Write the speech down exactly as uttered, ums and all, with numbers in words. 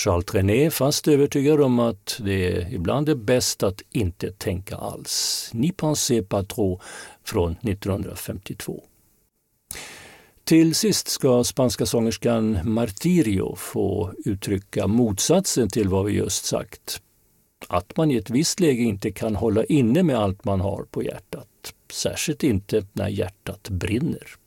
Charles Trenet fast övertygad om att det ibland är bäst att inte tänka alls. N'y pensez pas trop från nittonhundrafemtiotvå. Till sist ska spanska sångerskan Martirio få uttrycka motsatsen till vad vi just sagt. Att man i ett visst läge inte kan hålla inne med allt man har på hjärtat. Särskilt inte när hjärtat brinner.